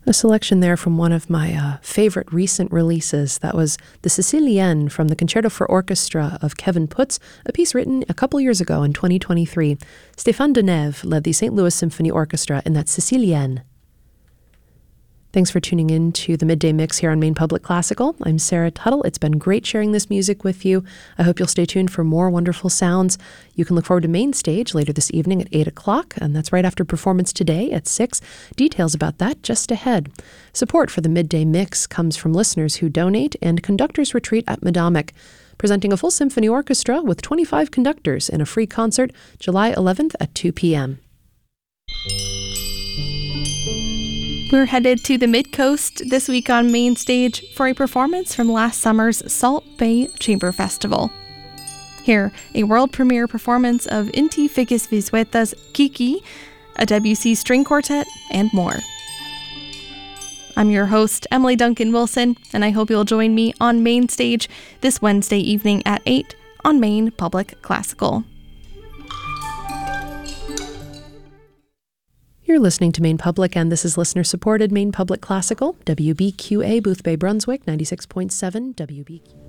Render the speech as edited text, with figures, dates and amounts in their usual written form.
A selection there from one of my favorite recent releases. That was the Sicilienne from the Concerto for Orchestra of Kevin Putz, a piece written a couple years ago in 2023. Stéphane Denève led the St. Louis Symphony Orchestra in that Sicilienne. Thanks for tuning in to the Midday Mix here on Maine Public Classical. I'm Sarah Tuttle. It's been great sharing this music with you. I hope you'll stay tuned for more wonderful sounds. You can look forward to Main Stage later this evening at 8 o'clock, and that's right after performance today at 6. Details about that just ahead. Support for the Midday Mix comes from listeners who donate and Conductors Retreat at Medomic, presenting a full symphony orchestra with 25 conductors in a free concert July 11th at 2 p.m. We're headed to the Mid-Coast this week on Main Stage for a performance from last summer's Salt Bay Chamber Festival. Here, a world premiere performance of Inti Figgis Vizueta's Kiki, a Debussy string quartet, and more. I'm your host, Emily Duncan Wilson, and I hope you'll join me on Main Stage this Wednesday evening at 8 on Maine Public Classical. You're listening to Maine Public, and this is listener-supported Maine Public Classical, WBQA, Boothbay, Brunswick, 96.7 WBQ.